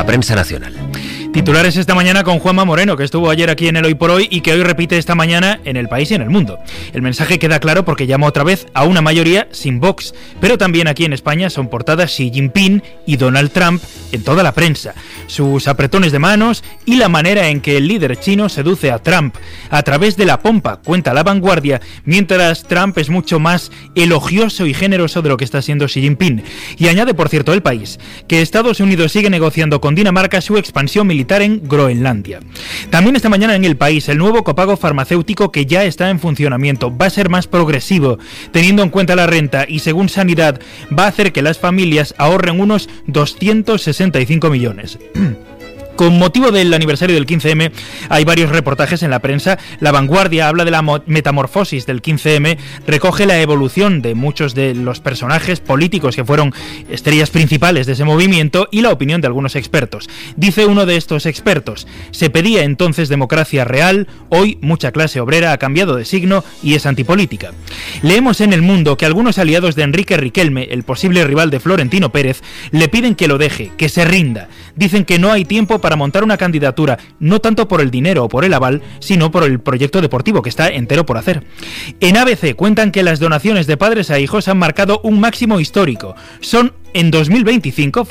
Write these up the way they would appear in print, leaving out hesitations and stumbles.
prensa nacional. Titulares esta mañana con Juanma Moreno, que estuvo ayer aquí en el Hoy por Hoy y que hoy repite esta mañana en El País y en El Mundo. El mensaje queda claro porque llama otra vez a una mayoría sin Vox, pero también aquí en España son portadas Xi Jinping y Donald Trump en toda la prensa. Sus apretones de manos y la manera en que el líder chino seduce a Trump a través de la pompa, cuenta La Vanguardia, mientras Trump es mucho más elogioso y generoso de lo que está siendo Xi Jinping. Y añade, por cierto, El País, que Estados Unidos sigue negociando con Dinamarca su expansión militar en Groenlandia. También esta mañana en El País, el nuevo copago farmacéutico que ya está en funcionamiento va a ser más progresivo, teniendo en cuenta la renta, y según Sanidad va a hacer que las familias ahorren unos 265 millones. Con motivo del aniversario del 15M hay varios reportajes en la prensa. La Vanguardia habla de la metamorfosis del 15M, recoge la evolución de muchos de los personajes políticos que fueron estrellas principales de ese movimiento y la opinión de algunos expertos. Dice uno de estos expertos: se pedía entonces democracia real, hoy mucha clase obrera ha cambiado de signo y es antipolítica. Leemos en El Mundo que algunos aliados de Enrique Riquelme, el posible rival de Florentino Pérez, le piden que lo deje, que se rinda. Dicen que no hay tiempo para montar una candidatura, no tanto por el dinero o por el aval, sino por el proyecto deportivo que está entero por hacer. En ABC cuentan que las donaciones de padres a hijos han marcado un máximo histórico. Fueron en 2025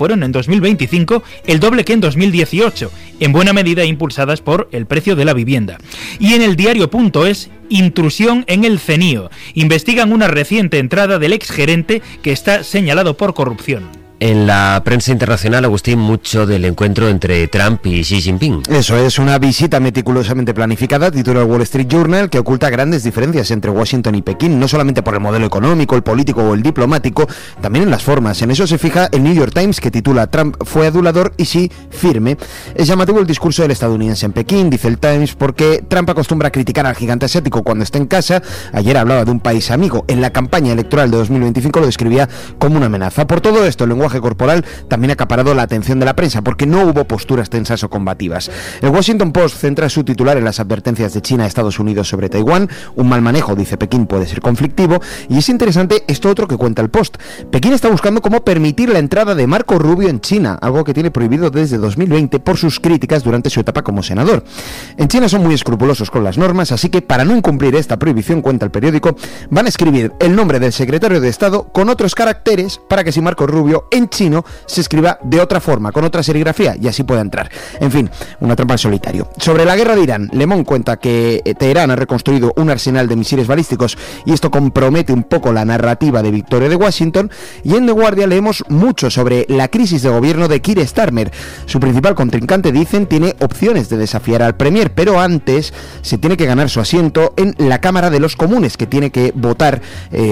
el doble que en 2018, en buena medida impulsadas por el precio de la vivienda. Y en el diario.es, intrusión en el CENIO. Investigan una reciente entrada del exgerente que está señalado por corrupción. En la prensa internacional, Agustín, mucho del encuentro entre Trump y Xi Jinping. Eso es, una visita meticulosamente planificada, titula el Wall Street Journal, que oculta grandes diferencias entre Washington y Pekín, no solamente por el modelo económico, el político o el diplomático, también en las formas. En eso se fija el New York Times, que titula Trump fue adulador y Xi firme. Es llamativo el discurso del estadounidense en Pekín, dice el Times, porque Trump acostumbra a criticar al gigante asiático cuando está en casa. Ayer hablaba de un país amigo. En la campaña electoral de 2025 lo describía como una amenaza. Por todo esto, el lenguaje corporal también ha acaparado la atención de la prensa, porque no hubo posturas tensas o combativas. El Washington Post centra su titular en las advertencias de China a Estados Unidos sobre Taiwán. Un mal manejo, dice Pekín, puede ser conflictivo. Y es interesante esto otro que cuenta el Post. Pekín está buscando cómo permitir la entrada de Marco Rubio en China, algo que tiene prohibido desde 2020 por sus críticas durante su etapa como senador. En China son muy escrupulosos con las normas, así que para no incumplir esta prohibición, cuenta el periódico, van a escribir el nombre del secretario de Estado con otros caracteres para que si Marco Rubio en chino se escriba de otra forma, con otra serigrafía, y así pueda entrar. En fin, una trampa en solitario. Sobre la guerra de Irán, Le Monde cuenta que Teherán ha reconstruido un arsenal de misiles balísticos y esto compromete un poco la narrativa de victoria de Washington. Y en The Guardian leemos mucho sobre la crisis de gobierno de Keir Starmer. Su principal contrincante, dicen, tiene opciones de desafiar al Premier, pero antes se tiene que ganar su asiento en la Cámara de los Comunes, que tiene que votar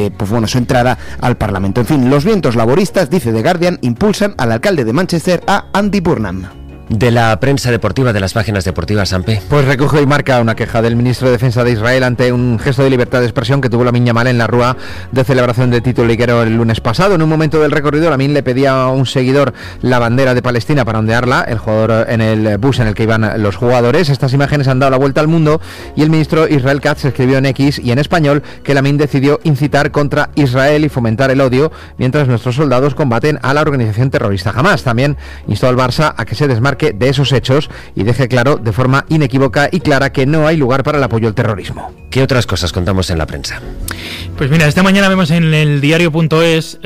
su entrada al Parlamento. En fin, los vientos laboristas, dice The Guardian, impulsan al alcalde de Manchester, a Andy Burnham. De la prensa deportiva, de las páginas deportivas, Sampe. Pues recoge y marca una queja del ministro de Defensa de Israel ante un gesto de libertad de expresión que tuvo Lamine Yamal en la rúa de celebración de título liguero el lunes pasado. En un momento del recorrido, Lamine le pedía a un seguidor la bandera de Palestina para ondearla, el jugador en el bus en el que iban los jugadores. Estas imágenes han dado la vuelta al mundo y el ministro Israel Katz escribió en X y en español que Lamine decidió incitar contra Israel y fomentar el odio mientras nuestros soldados combaten a la organización terrorista Hamas. También instó al Barça a que se desmarque de esos hechos y deje claro de forma inequívoca y clara que no hay lugar para el apoyo al terrorismo. ¿Qué otras cosas contamos en la prensa? Pues mira, esta mañana vemos en el diario.es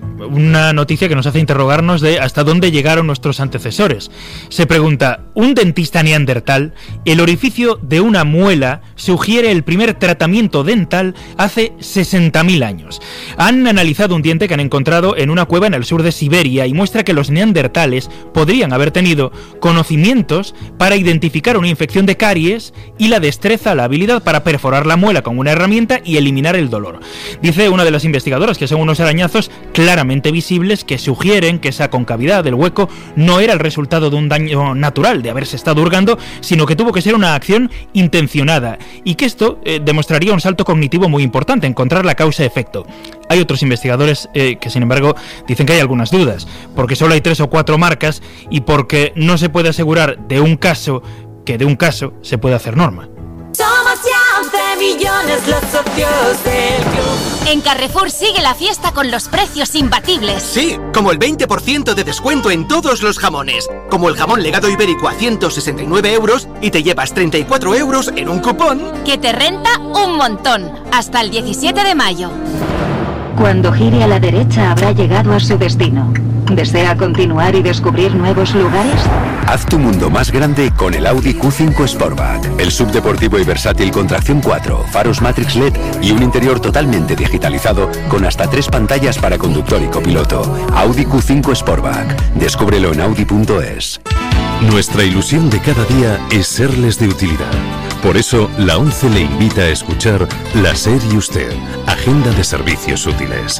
una noticia que nos hace interrogarnos de hasta dónde llegaron nuestros antecesores. Se pregunta, ¿un dentista neandertal? El orificio de una muela sugiere el primer tratamiento dental hace 60.000 años. Han analizado un diente que han encontrado en una cueva en el sur de Siberia y muestra que los neandertales podrían haber tenido conocimientos para identificar una infección de caries y la destreza, la habilidad para perforar la muela con una herramienta y eliminar el dolor. Dice una de las investigadoras que son unos arañazos claramente visibles que sugieren que esa concavidad del hueco no era el resultado de un daño natural de haberse estado hurgando, sino que tuvo que ser una acción intencionada y que esto demostraría un salto cognitivo muy importante, encontrar la causa-efecto. Hay otros investigadores que, sin embargo, dicen que hay algunas dudas, porque solo hay 3 o 4 marcas y porque no se puede asegurar de un caso que de un caso se puede hacer norma. Somos ya 11 millones los socios del club. En Carrefour sigue la fiesta con los precios imbatibles. Sí, como el 20% de descuento en todos los jamones. Como el jamón legado ibérico a 169 euros y te llevas 34 euros en un cupón. Que te renta un montón. Hasta el 17 de mayo. Cuando gire a la derecha habrá llegado a su destino. ¿Desea continuar y descubrir nuevos lugares? Haz tu mundo más grande con el Audi Q5 Sportback. El subdeportivo y versátil con tracción 4, faros Matrix LED y un interior totalmente digitalizado con hasta 3 pantallas para conductor y copiloto. Audi Q5 Sportback. Descúbrelo en Audi.es. Nuestra ilusión de cada día es serles de utilidad. Por eso, la ONCE le invita a escuchar La SER y Usted, Agenda de Servicios Útiles.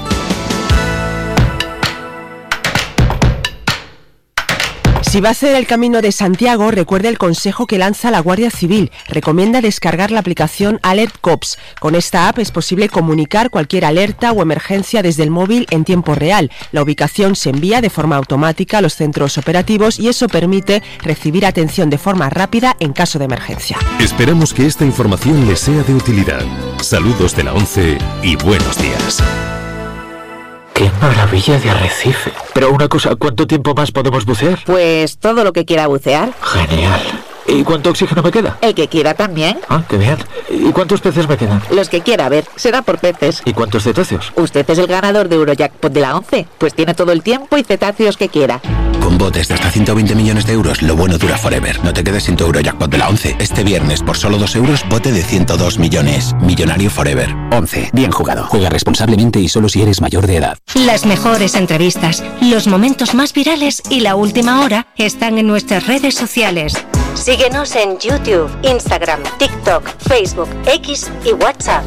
Si va a hacer el Camino de Santiago, recuerde el consejo que lanza la Guardia Civil. Recomienda descargar la aplicación Alert Cops. Con esta app es posible comunicar cualquier alerta o emergencia desde el móvil en tiempo real. La ubicación se envía de forma automática a los centros operativos y eso permite recibir atención de forma rápida en caso de emergencia. Esperamos que esta información les sea de utilidad. Saludos de la ONCE y buenos días. ¡Qué maravilla de arrecife! Pero una cosa, ¿cuánto tiempo más podemos bucear? Pues todo lo que quiera bucear. Genial. ¿Y cuánto oxígeno me queda? El que quiera también. Ah, qué bien. ¿Y cuántos peces me quedan? Los que quiera, a ver, será por peces. ¿Y cuántos cetáceos? Usted es el ganador de Eurojackpot de la ONCE, pues tiene todo el tiempo y cetáceos que quiera. Con botes de hasta 120 millones de euros, lo bueno dura forever. No te quedes sin tu Eurojackpot de la ONCE. Este viernes, por solo 2 euros, bote de 102 millones. Millonario forever. ONCE. Bien jugado. Juega responsablemente y solo si eres mayor de edad. Las mejores entrevistas, los momentos más virales y la última hora están en nuestras redes sociales. Síguenos en YouTube, Instagram, TikTok, Facebook, X y WhatsApp.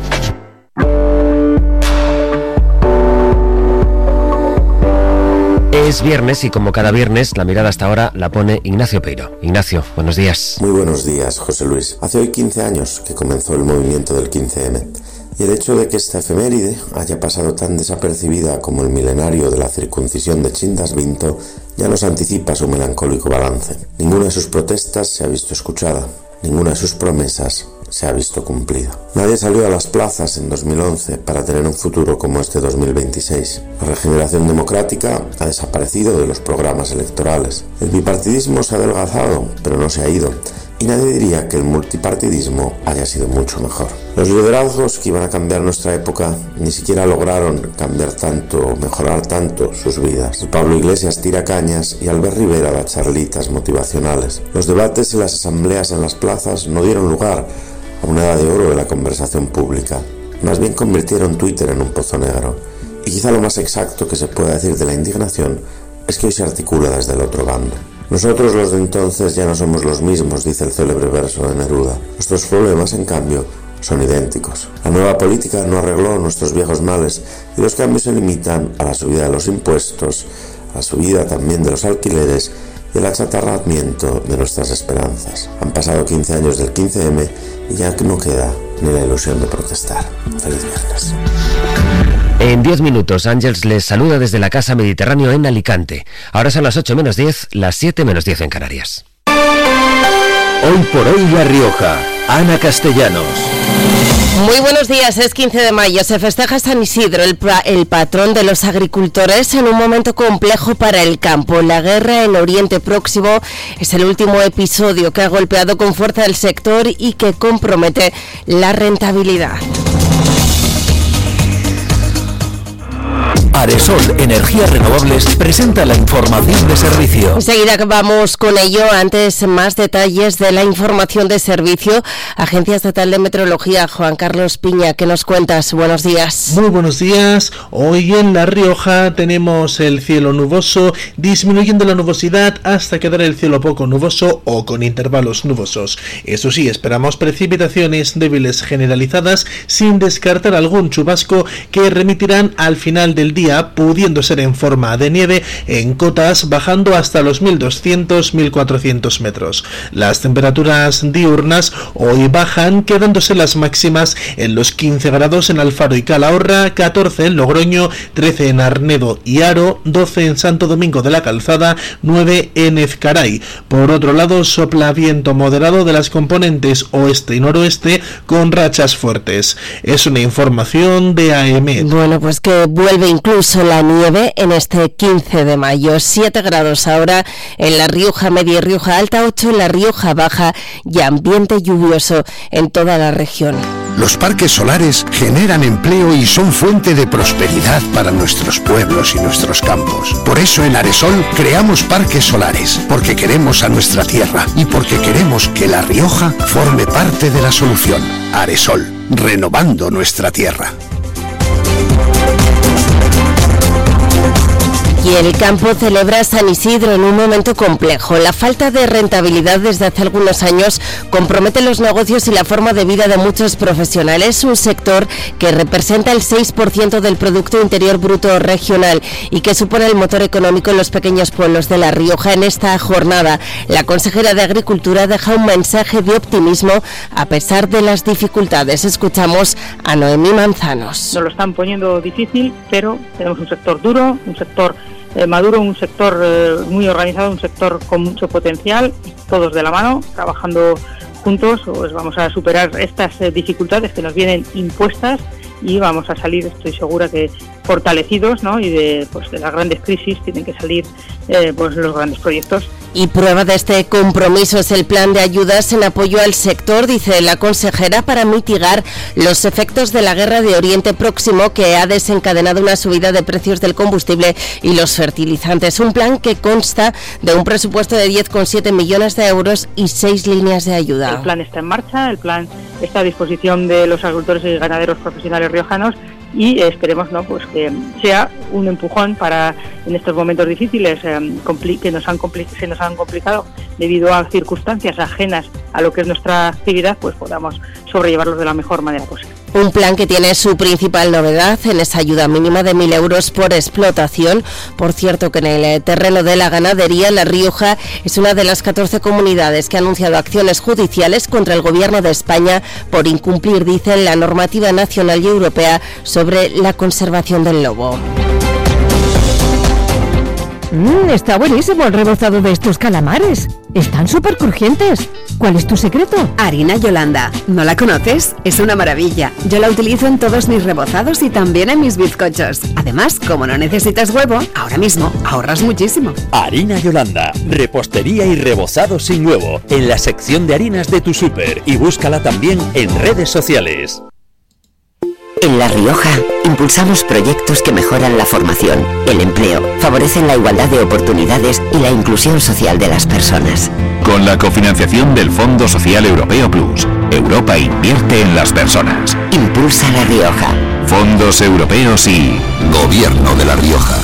Es viernes y como cada viernes la mirada hasta ahora la pone Ignacio Peiro. Ignacio, buenos días. Muy buenos días, José Luis. Hace hoy 15 años que comenzó el movimiento del 15M. Y el hecho de que esta efeméride haya pasado tan desapercibida como el milenario de la circuncisión de Chindas Vinto ya nos anticipa su melancólico balance. Ninguna de sus protestas se ha visto escuchada, ninguna de sus promesas se ha visto cumplida. Nadie salió a las plazas en 2011 para tener un futuro como este 2026. La regeneración democrática ha desaparecido de los programas electorales. El bipartidismo se ha adelgazado, pero no se ha ido. Y nadie diría que el multipartidismo haya sido mucho mejor. Los liderazgos que iban a cambiar nuestra época ni siquiera lograron cambiar tanto o mejorar tanto sus vidas. Pablo Iglesias tira cañas y Albert Rivera da charlitas motivacionales. Los debates y las asambleas en las plazas no dieron lugar a una edad de oro de la conversación pública. Más bien convirtieron Twitter en un pozo negro. Y quizá lo más exacto que se pueda decir de la indignación es que hoy se articula desde el otro bando. Nosotros los de entonces ya no somos los mismos, dice el célebre verso de Neruda. Nuestros problemas, en cambio, son idénticos. La nueva política no arregló nuestros viejos males y los cambios se limitan a la subida de los impuestos, a la subida también de los alquileres y el achatarramiento de nuestras esperanzas. Han pasado 15 años del 15M y ya no queda ni la ilusión de protestar. Feliz viernes. En 10 minutos, Ángels les saluda desde la Casa Mediterráneo en Alicante. Ahora son las 8 menos 10, las 7 menos 10 en Canarias. Hoy por hoy La Rioja. Ana Castellanos. Muy buenos días, es 15 de mayo, se festeja San Isidro, el patrón de los agricultores, en un momento complejo para el campo. La guerra en Oriente Próximo es el último episodio que ha golpeado con fuerza el sector y que compromete la rentabilidad. Aresol Energías Renovables presenta la información de servicio. Enseguida vamos con ello. Antes, más detalles de la información de servicio. Agencia Estatal de Meteorología, Juan Carlos Piña, ¿qué nos cuentas? Buenos días. Muy buenos días. Hoy en La Rioja tenemos el cielo nuboso, disminuyendo la nubosidad hasta quedar el cielo poco nuboso o con intervalos nubosos. Eso sí, esperamos precipitaciones débiles generalizadas, sin descartar algún chubasco que remitirán al final del el día, pudiendo ser en forma de nieve en cotas, bajando hasta los 1200-1400 metros. Las temperaturas diurnas hoy bajan, quedándose las máximas en los 15 grados en Alfaro y Calahorra, 14 en Logroño, 13 en Arnedo y Haro, 12 en Santo Domingo de la Calzada, 9 en Ezcaray. Por otro lado, sopla viento moderado de las componentes oeste y noroeste con rachas fuertes. Es una información de AEMET. Bueno, pues que vuelve incluso la nieve en este 15 de mayo. 7 grados ahora en la Rioja Media y Rioja Alta, 8 en la Rioja Baja y ambiente lluvioso en toda la región. Los parques solares generan empleo y son fuente de prosperidad para nuestros pueblos y nuestros campos. Por eso en Aresol creamos parques solares, porque queremos a nuestra tierra y porque queremos que La Rioja forme parte de la solución. Aresol, renovando nuestra tierra. Y el campo celebra San Isidro en un momento complejo. La falta de rentabilidad desde hace algunos años compromete los negocios y la forma de vida de muchos profesionales, un sector que representa el 6% del Producto Interior Bruto regional y que supone el motor económico en los pequeños pueblos de La Rioja. En esta jornada, la consejera de Agricultura deja un mensaje de optimismo a pesar de las dificultades. Escuchamos a Noemí Manzanos. Nos lo están poniendo difícil, pero tenemos un sector duro, un sector maduro, un sector muy organizado, un sector con mucho potencial, todos de la mano, trabajando juntos, pues vamos a superar estas dificultades que nos vienen impuestas y vamos a salir, estoy segura que fortalecidos, ¿no? Y de las grandes crisis tienen que salir los grandes proyectos. Y prueba de este compromiso es el plan de ayudas en apoyo al sector, dice la consejera, para mitigar los efectos de la guerra de Oriente Próximo que ha desencadenado una subida de precios del combustible y los fertilizantes. Un plan que consta de un presupuesto de 10,7 millones de euros y 6 líneas de ayuda. El plan está en marcha, el plan está a disposición de los agricultores y ganaderos profesionales riojanos y esperemos, ¿no?, pues que sea un empujón para en estos momentos difíciles que se nos han complicado debido a circunstancias ajenas a lo que es nuestra actividad, pues podamos sobrellevarlos de la mejor manera posible. Un plan que tiene su principal novedad en esa ayuda mínima de 1.000 euros por explotación. Por cierto, que en el terreno de la ganadería, La Rioja es una de las 14 comunidades que ha anunciado acciones judiciales contra el Gobierno de España por incumplir, dicen, la normativa nacional y europea sobre la conservación del lobo. Está buenísimo el rebozado de estos calamares. Están súper crujientes. ¿Cuál es tu secreto? Harina Yolanda. ¿No la conoces? Es una maravilla. Yo la utilizo en todos mis rebozados y también en mis bizcochos. Además, como no necesitas huevo, ahora mismo ahorras muchísimo. Harina Yolanda. Repostería y rebozado sin huevo. En la sección de harinas de tu súper. Y búscala también en redes sociales. En La Rioja, impulsamos proyectos que mejoran la formación, el empleo, favorecen la igualdad de oportunidades y la inclusión social de las personas. Con la cofinanciación del Fondo Social Europeo Plus, Europa invierte en las personas. Impulsa La Rioja. Fondos europeos y Gobierno de La Rioja.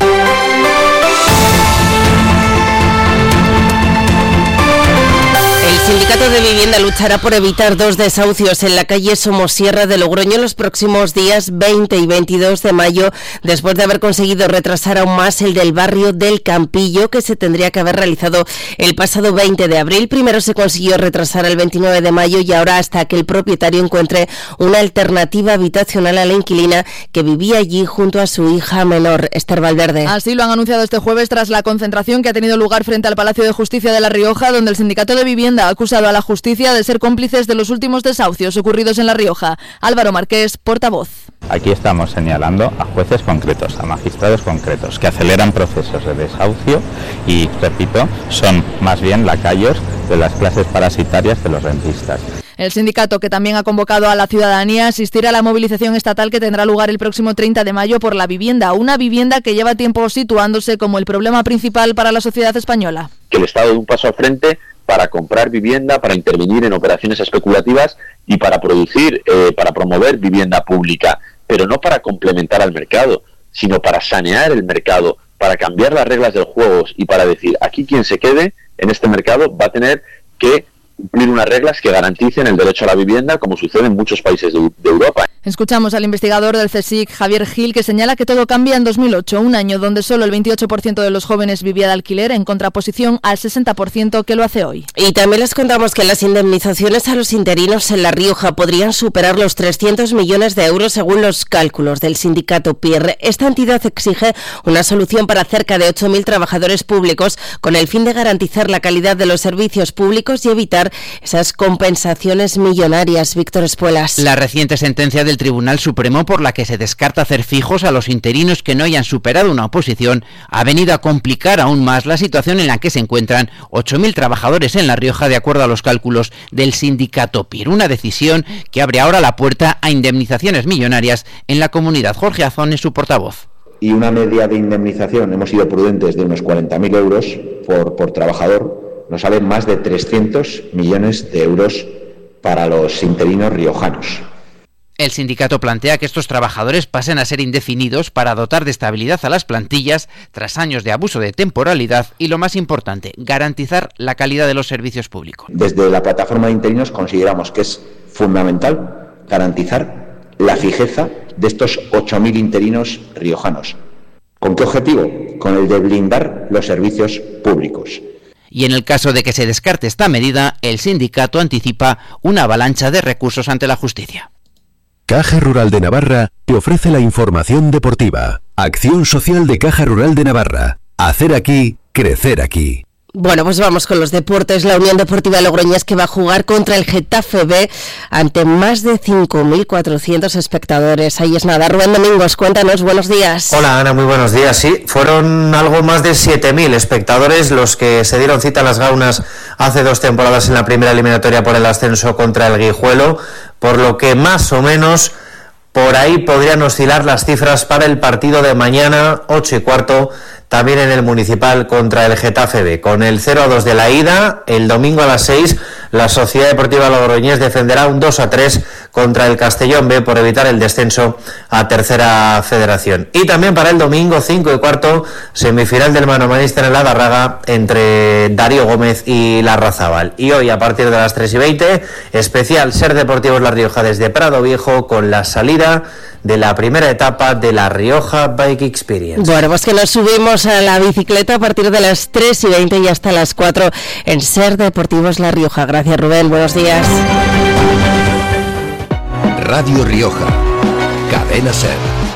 El Sindicato de Vivienda luchará por evitar 2 desahucios en la calle Somosierra de Logroño los próximos días 20 y 22 de mayo, después de haber conseguido retrasar aún más el del barrio del Campillo, que se tendría que haber realizado el pasado 20 de abril. Primero se consiguió retrasar el 29 de mayo y ahora hasta que el propietario encuentre una alternativa habitacional a la inquilina que vivía allí junto a su hija menor, Esther Valverde. Así lo han anunciado este jueves tras la concentración que ha tenido lugar frente al Palacio de Justicia de La Rioja, donde el Sindicato de Vivienda ha acusado a la justicia de ser cómplices de los últimos desahucios ocurridos en La Rioja. Álvaro Marqués, portavoz. Aquí estamos señalando a jueces concretos, a magistrados concretos, que aceleran procesos de desahucio y, repito, son más bien lacayos de las clases parasitarias de los rentistas. El sindicato, que también ha convocado a la ciudadanía a asistir a la movilización estatal que tendrá lugar el próximo 30 de mayo por la vivienda, una vivienda que lleva tiempo situándose como el problema principal para la sociedad española. Que el Estado dé un paso al frente para comprar vivienda, para intervenir en operaciones especulativas y para producir, para promover vivienda pública, pero no para complementar al mercado, sino para sanear el mercado, para cambiar las reglas del juego y para decir, aquí quien se quede en este mercado va a tener que cumplir unas reglas que garanticen el derecho a la vivienda, como sucede en muchos países de Europa. Escuchamos al investigador del CSIC, Javier Gil, que señala que todo cambia en 2008, un año donde solo el 28% de los jóvenes vivía de alquiler, en contraposición al 60% que lo hace hoy. Y también les contamos que las indemnizaciones a los interinos en La Rioja podrían superar los 300 millones de euros según los cálculos del sindicato PIR. Esta entidad exige una solución para cerca de 8.000 trabajadores públicos con el fin de garantizar la calidad de los servicios públicos y evitar esas compensaciones millonarias. Víctor Espuelas. La reciente sentencia del Tribunal Supremo por la que se descarta hacer fijos a los interinos que no hayan superado una oposición ha venido a complicar aún más la situación en la que se encuentran 8.000 trabajadores en La Rioja de acuerdo a los cálculos del sindicato PIR. Una decisión que abre ahora la puerta a indemnizaciones millonarias en la comunidad. Jorge Azón es su portavoz. Y una media de indemnización, hemos sido prudentes, de unos 40.000 euros por trabajador, nos salen más de 300 millones de euros para los interinos riojanos. El sindicato plantea que estos trabajadores pasen a ser indefinidos para dotar de estabilidad a las plantillas tras años de abuso de temporalidad y, lo más importante, garantizar la calidad de los servicios públicos. Desde la plataforma de interinos consideramos que es fundamental garantizar la fijeza de estos 8.000 interinos riojanos. ¿Con qué objetivo? Con el de blindar los servicios públicos. Y en el caso de que se descarte esta medida, el sindicato anticipa una avalancha de recursos ante la justicia. Caja Rural de Navarra te ofrece la información deportiva. Acción social de Caja Rural de Navarra. Hacer aquí, crecer aquí. Bueno, pues vamos con los deportes. La Unión Deportiva Logroñés, que va a jugar contra el Getafe B ante más de 5.400 espectadores. Ahí es nada. Rubén Domingos, cuéntanos, buenos días. Hola Ana, muy buenos días. Sí, fueron algo más de 7.000 espectadores los que se dieron cita a las Gaunas hace 2 temporadas en la primera eliminatoria por el ascenso contra el Guijuelo, por lo que más o menos por ahí podrían oscilar las cifras para el partido de mañana, 8:15, también en el Municipal contra el Getafe B. Con el 0-2 de la ida, el domingo a las 6, la Sociedad Deportiva Logroñés defenderá un 2-3 contra el Castellón B por evitar el descenso a Tercera Federación. Y también para el domingo, 5:15, semifinal del manomanista en el Adarraga entre Darío Gómez y Larrazábal. Y hoy, a partir de las 3:20, especial Ser Deportivos La Rioja desde Prado Viejo con la salida de la primera etapa de La Rioja Bike Experience. Bueno, pues que nos subimos a la bicicleta a partir de las 3:20 y hasta las 4 en Ser Deportivos La Rioja. Gracias, Rubén. Buenos días. Radio Rioja. Cadena Ser.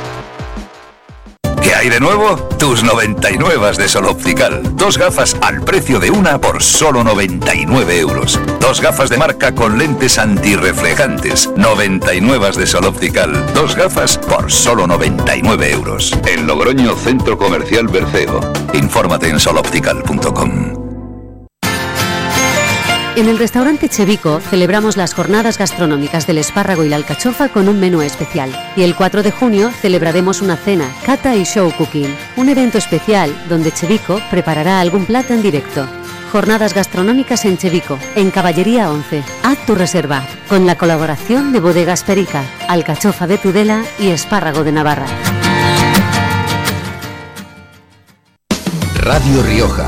¿Qué hay de nuevo? Tus 99 de Sol Optical. 2 gafas al precio de una por solo 99 euros. 2 gafas de marca con lentes antirreflejantes. 99 de Sol Optical. 2 gafas por solo 99 euros. En Logroño, Centro Comercial Berceo. Infórmate en soloptical.com. En el restaurante Chevico celebramos las jornadas gastronómicas del espárrago y la alcachofa con un menú especial. Y el 4 de junio celebraremos una cena, cata y show cooking, un evento especial donde Chevico preparará algún plato en directo. Jornadas gastronómicas en Chevico, en Caballería 11. Haz tu reserva, con la colaboración de Bodegas Perica, alcachofa de Tudela y espárrago de Navarra. Radio Rioja.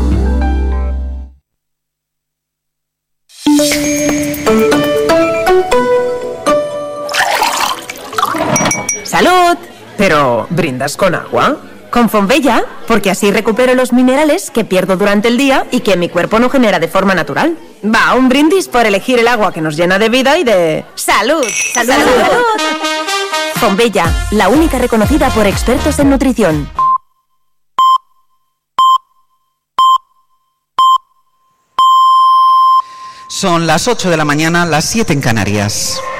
¡Salud! Pero, ¿brindas con agua? Con Fonbella, porque así recupero los minerales que pierdo durante el día y que mi cuerpo no genera de forma natural. Va, un brindis por elegir el agua que nos llena de vida y de... ¡Salud! ¡Salud! ¡Salud! Fonbella, la única reconocida por expertos en nutrición. Son las 8 de la mañana, las 7 en Canarias.